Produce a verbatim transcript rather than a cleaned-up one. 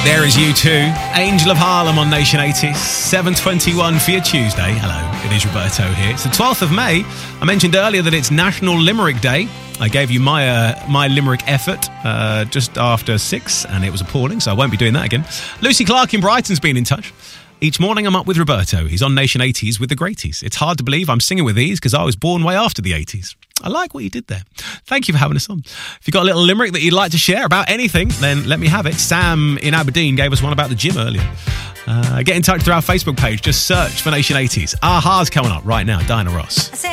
There is U two, Angel of Harlem on Nation eighties, seven twenty-one for your Tuesday. Hello, it is Roberto here. It's the twelfth of May. I mentioned earlier that it's National Limerick Day. I gave you my uh, my limerick effort uh, just after six, and it was appalling, so I won't be doing that again. Lucy Clark in Brighton's been in touch. Each morning I'm up with Roberto. He's on Nation eighties with the greaties. It's hard to believe I'm singing with these because I was born way after the eighties. I like what you did there. Thank you for having us on. If you've got a little limerick that you'd like to share about anything, then let me have it. Sam in Aberdeen gave us one about the gym earlier. Uh, get in touch through our Facebook page. Just search for Nation eighties. Aha's coming up right now. Diana Ross.